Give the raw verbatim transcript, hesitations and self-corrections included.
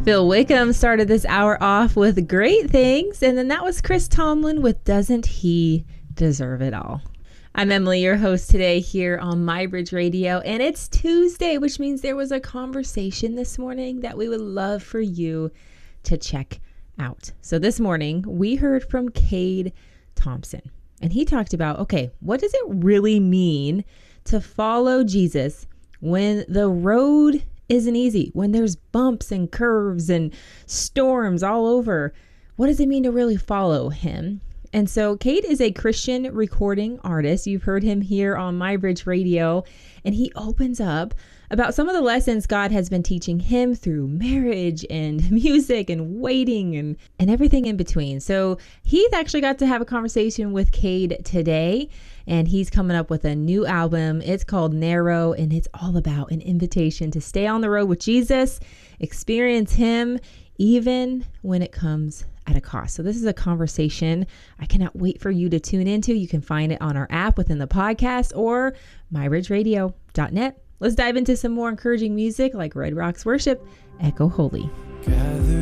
Phil Wickham started this hour off with Great Things, and then that was Chris Tomlin with Doesn't He Deserve It All? I'm Emily, your host today here on MyBridge Radio, and it's Tuesday, which means there was a conversation this morning that we would love for you to check out. So this morning, we heard from Cade Thompson, and he talked about, okay, what does it really mean to follow Jesus when the road isn't easy, when there's bumps and curves and storms all over? What does it mean to really follow him? And so Cade is a Christian recording artist. You've heard him here on MyBridge Radio, and he opens up about some of the lessons God has been teaching him through marriage and music and waiting and, and everything in between. So Heath actually got to have a conversation with Cade today, and he's coming up with a new album. It's called Narrow, and it's all about an invitation to stay on the road with Jesus, experience him, even when it comes at a cost. So this is a conversation I cannot wait for you to tune into. You can find it on our app within the podcast or my bridge radio dot net. Let's dive into some more encouraging music like Red Rocks Worship, Echo Holy. Gather